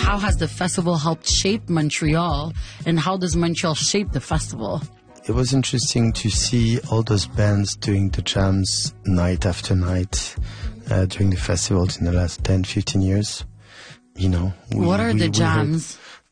how has the festival helped shape Montreal, and how does Montreal shape the festival? It was interesting to see all those bands doing the jams night after night during the festivals in the last 10, 15 years. What are the jams?